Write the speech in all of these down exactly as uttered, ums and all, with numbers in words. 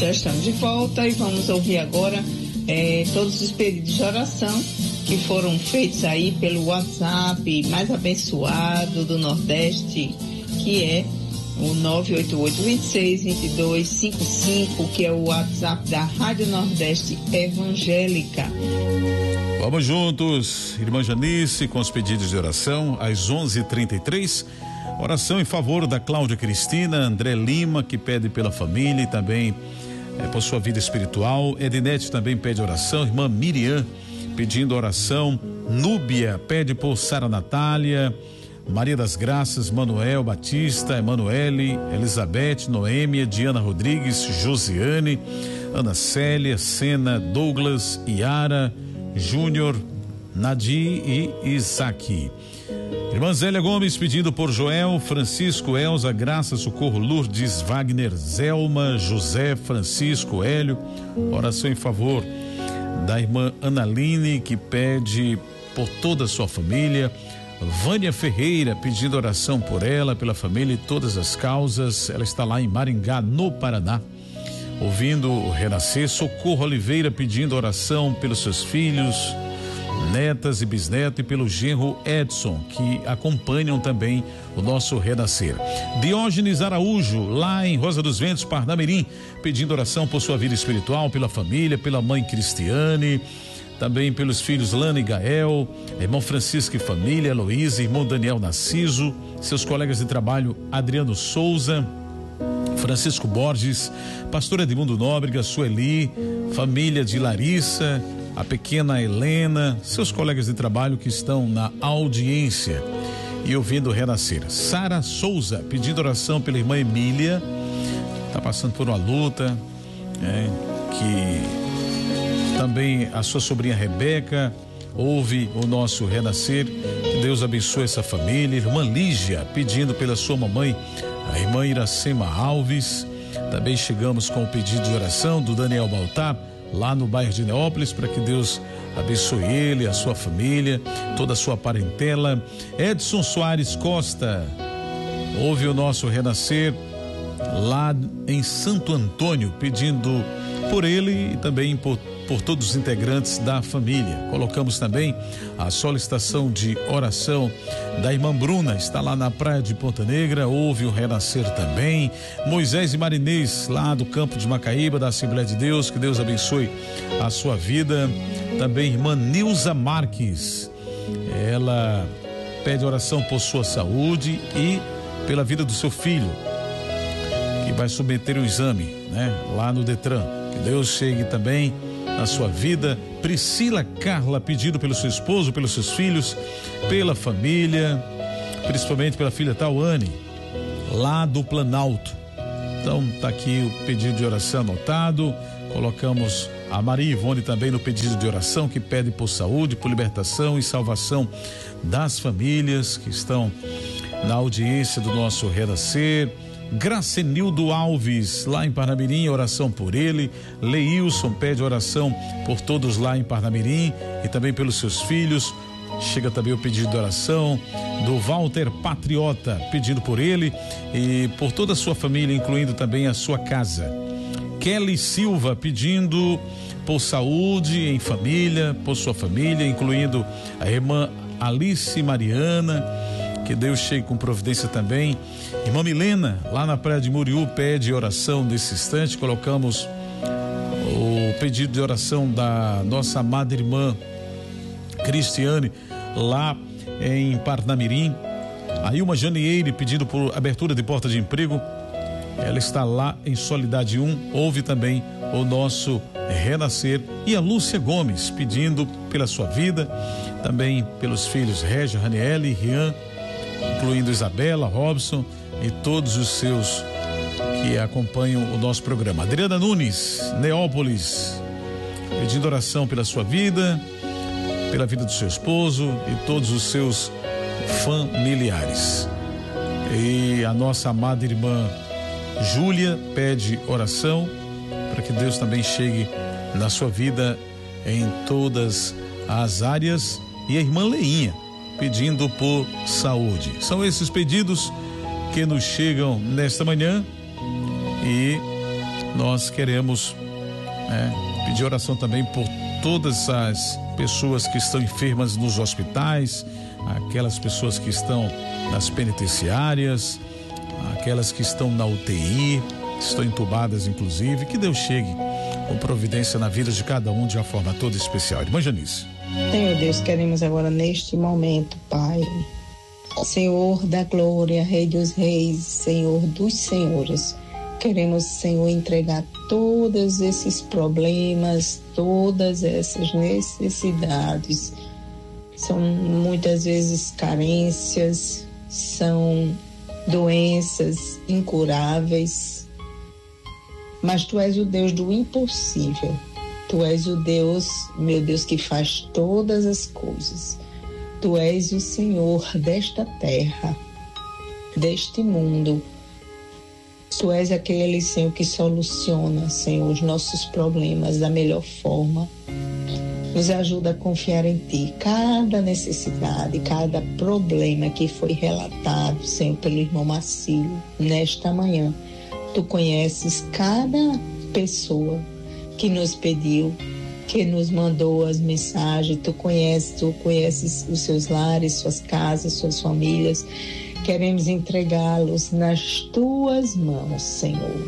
Já estamos de volta e vamos ouvir agora é, todos os pedidos de oração que foram feitos aí pelo WhatsApp mais abençoado do Nordeste, que é o nove oito oito, dois seis, dois dois cinco cinco, que é o WhatsApp da Rádio Nordeste Evangélica. Vamos juntos, irmã Janice, com os pedidos de oração, às onze e trinta e três. Oração em favor da Cláudia Cristina, André Lima, que pede pela família e também é, por sua vida espiritual. Edinete também pede oração. Irmã Miriam pedindo oração. Núbia pede por Sara Natália. Maria das Graças, Manuel Batista, Emanuele, Elizabeth, Noêmia, Diana Rodrigues, Josiane, Ana Célia, Sena, Douglas, Iara, Júnior, Nadir e Isaac. Irmã Zélia Gomes pedindo por Joel, Francisco, Elza, Graça, Socorro, Lourdes, Wagner, Zelma, José, Francisco, Hélio. Oração em favor da irmã Analine, que pede por toda a sua família. Vânia Ferreira pedindo oração por ela, pela família e todas as causas. Ela está lá em Maringá, no Paraná, ouvindo o Renascer. Socorro Oliveira pedindo oração pelos seus filhos, netas e bisnetos e pelo genro Edson, que acompanham também o nosso Renascer. Diógenes Araújo, lá em Rosa dos Ventos, Parnamirim, pedindo oração por sua vida espiritual, pela família, pela mãe Cristiane, também pelos filhos Lana e Gael, irmão Francisco e família, Heloísa, irmão Daniel Narciso, seus colegas de trabalho Adriano Souza, Francisco Borges, pastor Edmundo Nóbrega, Sueli, família de Larissa, a pequena Helena, seus colegas de trabalho que estão na audiência e ouvindo o Renascer. Sara Souza pedindo oração pela irmã Emília, está passando por uma luta, é, que também a sua sobrinha Rebeca ouve o nosso Renascer. Que Deus abençoe essa família. Irmã Lígia pedindo pela sua mamãe, a irmã Iracema Alves. Também chegamos com o pedido de oração do Daniel Baltar, lá no bairro de Neópolis, para que Deus abençoe ele, a sua família, toda a sua parentela. Edson Soares Costa ouve o nosso Renascer lá em Santo Antônio, pedindo por ele e também por por todos os integrantes da família. Colocamos também a solicitação de oração da irmã Bruna, está lá na praia de Ponta Negra, ouve o Renascer também. Moisés e Marinês, lá do campo de Macaíba, da Assembleia de Deus, que Deus abençoe a sua vida. Também irmã Nilza Marques, ela pede oração por sua saúde e pela vida do seu filho, que vai submeter o exame, né, lá no Detran. Que Deus chegue também na sua vida. Priscila Carla pedindo pelo seu esposo, pelos seus filhos, pela família, principalmente pela filha Tauane, lá do Planalto. Então tá aqui o pedido de oração anotado. Colocamos a Maria Ivone também no pedido de oração, que pede por saúde, por libertação e salvação das famílias que estão na audiência do nosso Renascer. Gracenildo Alves, lá em Parnamirim, oração por ele. Leilson pede oração por todos lá em Parnamirim e também pelos seus filhos. Chega também o pedido de oração do Walter Patriota, pedindo por ele e por toda a sua família, incluindo também a sua casa. Kelly Silva pedindo por saúde em família, por sua família, incluindo a irmã Alice Mariana. Que Deus chegue com providência também. Irmã Milena, lá na praia de Muriú, pede oração nesse instante. Colocamos o pedido de oração da nossa amada irmã Cristiane, lá em Parnamirim. A Ilma Janieire pedindo por abertura de porta de emprego. Ela está lá em Solidade um, ouve também o nosso Renascer. E a Lúcia Gomes pedindo pela sua vida, também pelos filhos Régio, Raniele e Rian, incluindo Isabela, Robson e todos os seus que acompanham o nosso programa. Adriana Nunes, Neópolis, pedindo oração pela sua vida, pela vida do seu esposo e todos os seus familiares. E a nossa amada irmã Júlia pede oração para que Deus também chegue na sua vida em todas as áreas. E a irmã Leinha pedindo por saúde. São esses pedidos que nos chegam nesta manhã e nós queremos né, pedir oração também por todas as pessoas que estão enfermas nos hospitais, aquelas pessoas que estão nas penitenciárias, aquelas que estão na U T I, estão entubadas inclusive, que Deus chegue com providência na vida de cada um de uma forma toda especial. Irmã Janice. Senhor Deus, queremos agora neste momento, Pai, Senhor da glória, Rei dos reis, Senhor dos senhores, queremos, Senhor, entregar todos esses problemas, todas essas necessidades. São muitas vezes carências, são doenças incuráveis, mas Tu és o Deus do impossível. Tu és o Deus, meu Deus, que faz todas as coisas. Tu és o Senhor desta terra, deste mundo. Tu és aquele, Senhor, que soluciona, Senhor, os nossos problemas da melhor forma. Nos ajuda a confiar em Ti. Cada necessidade, cada problema que foi relatado, Senhor, pelo irmão Marcílio, nesta manhã, Tu conheces cada pessoa que nos pediu, que nos mandou as mensagens. Tu conheces, Tu conheces os seus lares, suas casas, suas famílias. Queremos entregá-los nas Tuas mãos, Senhor.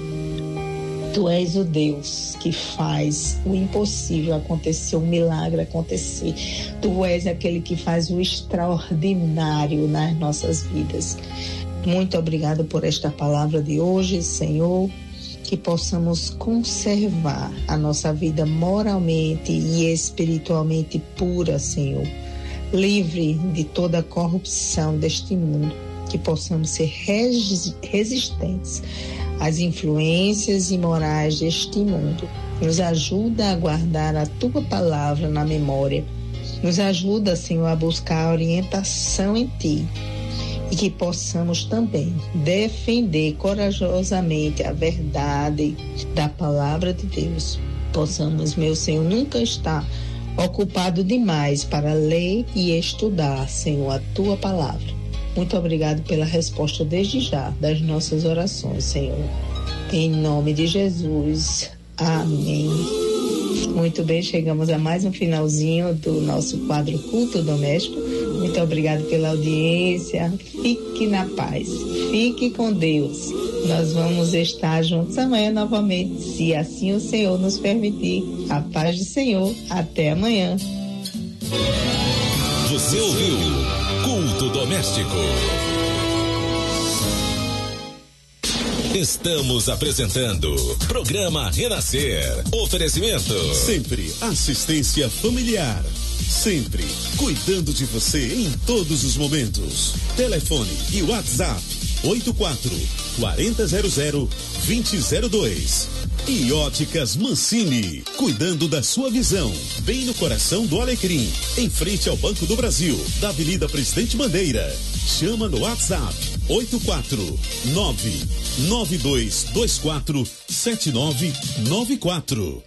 Tu és o Deus que faz o impossível acontecer, o milagre acontecer. Tu és aquele que faz o extraordinário nas nossas vidas. Muito obrigado por esta palavra de hoje, Senhor. Que possamos conservar a nossa vida moralmente e espiritualmente pura, Senhor. Livre de toda a corrupção deste mundo. Que possamos ser res- resistentes às influências imorais deste mundo. Nos ajuda a guardar a Tua palavra na memória. Nos ajuda, Senhor, a buscar a orientação em Ti. E que possamos também defender corajosamente a verdade da palavra de Deus. Possamos, meu Senhor, nunca estar ocupado demais para ler e estudar, Senhor, a Tua palavra. Muito obrigado pela resposta desde já das nossas orações, Senhor. Em nome de Jesus. Amém. Muito bem, chegamos a mais um finalzinho do nosso quadro Culto Doméstico. Muito obrigado pela audiência. Fique na paz. Fique com Deus. Nós vamos estar juntos amanhã novamente, se assim o Senhor nos permitir. A paz do Senhor. Até amanhã. Você ouviu Culto Doméstico. Estamos apresentando Programa Renascer. Oferecimento. Sempre assistência familiar. Sempre cuidando de você em todos os momentos. Telefone e WhatsApp oito quatro quatro zero zero dois zero zero dois. E Óticas Mancini, cuidando da sua visão, bem no coração do Alecrim, em frente ao Banco do Brasil, da Avenida Presidente Bandeira. Chama no WhatsApp oito quatro nove nove dois dois quatro sete nove nove quatro.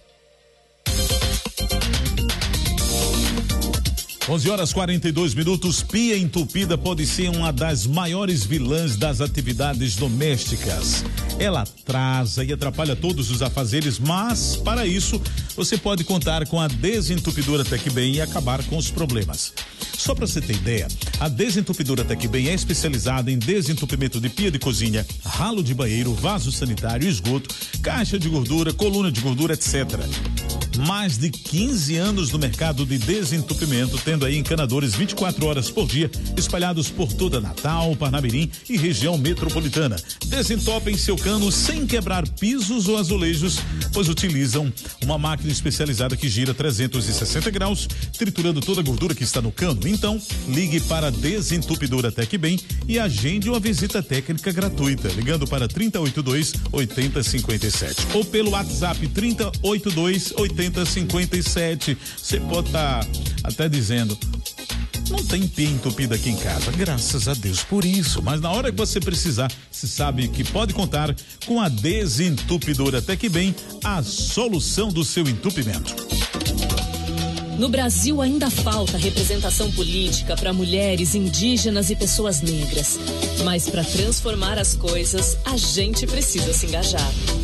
onze horas e quarenta e dois minutos. Pia entupida pode ser uma das maiores vilãs das atividades domésticas. Ela atrasa e atrapalha todos os afazeres, mas para isso você pode contar com a desentupidora Tecbem e acabar com os problemas. Só para você ter ideia, a desentupidora Tecbem é especializada em desentupimento de pia de cozinha, ralo de banheiro, vaso sanitário, esgoto, caixa de gordura, coluna de gordura, etcétera. Mais de quinze anos no mercado de desentupimento, tendo aí encanadores vinte e quatro horas por dia, espalhados por toda Natal, Parnamirim e região metropolitana. Desentopem seu cano sem quebrar pisos ou azulejos, pois utilizam uma máquina especializada que gira trezentos e sessenta graus, triturando toda a gordura que está no cano. Então, ligue para a Desentupidora Tecbem e agende uma visita técnica gratuita, ligando para trinta e oito dois, oitenta cinquenta e sete ou pelo WhatsApp trinta e oito dois, oitenta cinquenta e sete. Você pode estar tá até dizendo: não tem pia entupida aqui em casa, graças a Deus por isso, mas na hora que você precisar, você sabe que pode contar com a Desentupidora Tecbem, a solução do seu entupimento. No Brasil ainda falta representação política para mulheres, indígenas e pessoas negras. Mas para transformar as coisas, a gente precisa se engajar.